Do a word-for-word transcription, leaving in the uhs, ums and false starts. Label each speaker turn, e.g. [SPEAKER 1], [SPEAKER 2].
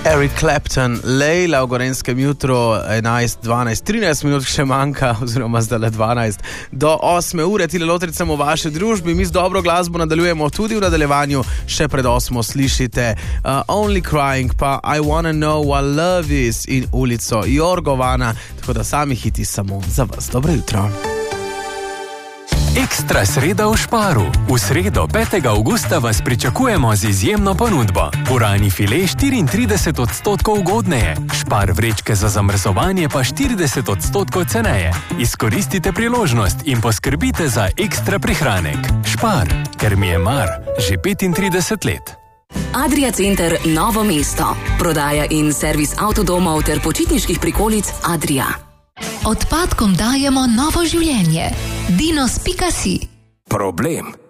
[SPEAKER 1] Eric Clapton, Lejla v Gorenskem jutru, enajst, dvanajst, trinajst minut še manjka, oziroma zdaj le dvanajst, do osme ure, Tile Lotricam v vaši družbi. Mi z dobro glasbo nadaljujemo tudi v nadaljevanju, še pred osmo slišite uh, Only Crying, pa I Wanna Know What Love Is in ulico Jorgovana, tako da sami hiti samo za vas. Dobro jutro.
[SPEAKER 2] Ekstra sreda v Šparu. V sredo petega avgusta vas pričakujemo z izjemno ponudbo. Purani file štiriintrideset odstotkov ugodneje, Špar vrečke za zamrzovanje pa štirideset odstotkov ceneje. Izkoristite priložnost in poskrbite za ekstra prihranek. Špar, ker mi je mar, že petintrideset let.
[SPEAKER 3] Adria Center Novo mesto. Prodaja in servis avtodomov ter počitniških prikolic Adria.
[SPEAKER 4] Odpadkom dajemo novo življenje. Dinos pika si.
[SPEAKER 5] Problem.